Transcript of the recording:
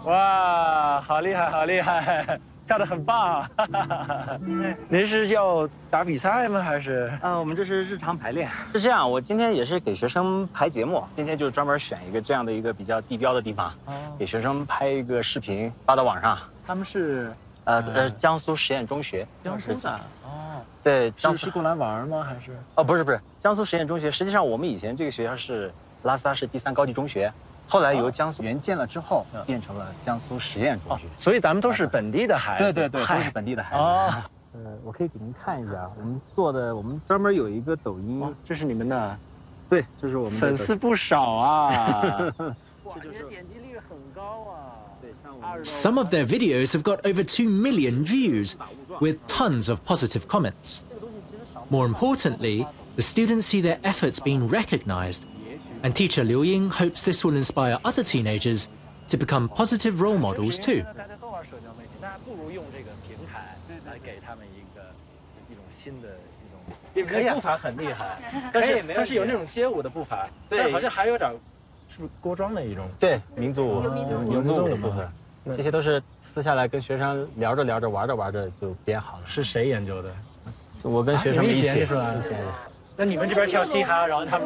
哇，好厉害，好厉害，跳得很棒。您是要打比赛吗？还是？ 我们这是日常排练。是这样，我今天也是给学生排节目，今天就专门选一个这样的一个比较地标的地方，给学生拍一个视频发到网上。他们是江苏实验中学。 江苏的。 哦。对，江苏是过来玩吗？还是？ 哦，不是，江苏实验中学。实际上我们以前这个学校是拉萨市第3高级中学。后来由江苏援建了之后，变成了江苏实验中学， 所以咱们都是本地的孩子。 对，都是本地的孩子。哦，我可以给您看一下，我们专门有一个抖音， 这是你们的， 对，这是我们粉丝不少啊。 哇，这个点击率很高啊。对，像我们 Some of their videos have got over 2 million views, with tons of positive comments. More importantly, the students see their efforts being recognized. And teacher Liu Ying hopes this will inspire other teenagers to become positive role models too. 大家都玩社交媒体，大家不如用这个平台来给他们一种新的一种。可以，步伐很厉害，但是有那种街舞的步伐，对，好像还有点，是不是锅庄的一种？ 对，民族舞的部分，这些都是私下来跟学生聊着聊着玩着玩着就编好了。 是谁研究的？ 我跟学生们一起是吧？ 那你们这边跳嘻哈，然后他们。